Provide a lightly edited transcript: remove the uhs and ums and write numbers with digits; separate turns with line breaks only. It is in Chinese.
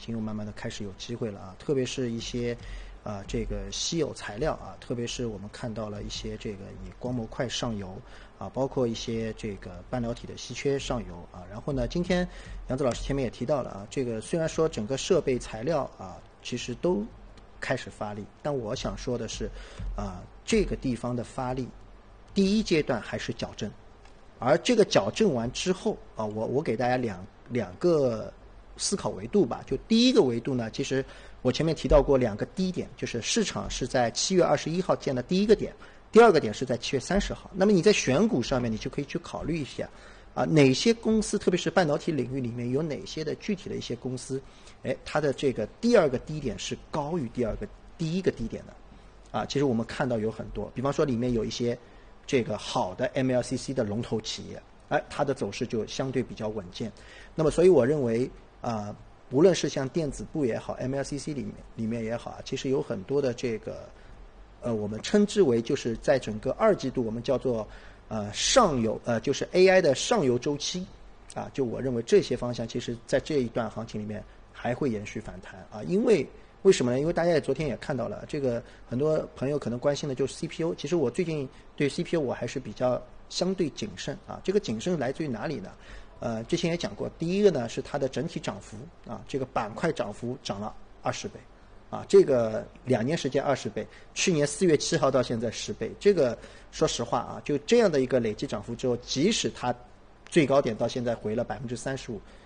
经又慢慢的开始有机会了啊，特别是一些这个稀有材料啊，特别是我们看到了一些这个以光模块上游啊，包括一些这个半导体的稀缺上游啊。然后呢，今天杨子老师前面也提到了啊，这个虽然说整个设备材料啊其实都开始发力，但我想说的是这个地方的发力第一阶段还是矫正，而这个矫正完之后啊，我给大家两个思考维度吧。就第一个维度呢，其实我前面提到过两个低点，就是市场是在7月21号见的第一个点，第二个点是在7月30号。那么你在选股上面，你就可以去考虑一下哪些公司，特别是半导体领域里面有哪些的具体的一些公司，它的这个第二个低点是高于第一个低点的其实我们看到有很多，比方说里面有一些这个好的 MLCC 的龙头企业，它的走势就相对比较稳健。那么所以我认为无论是像电子部也好 MLCC 里面也好其实有很多的这个我们称之为就是在整个二季度我们叫做上游就是 AI 的上游周期就我认为这些方向其实在这一段行情里面还会延续反弹因为什么呢？因为大家昨天也看到了，这个很多朋友可能关心的就是 CPU。其实我最近对 CPU 我还是比较相对谨慎这个谨慎来自于哪里呢？之前也讲过，第一个呢是它的整体涨幅这个板块涨幅涨了20倍这个2年时间20倍，去年4月7号到现在10倍，这个说实话就这样的一个累计涨幅之后，即使它最高点到现在回了35%，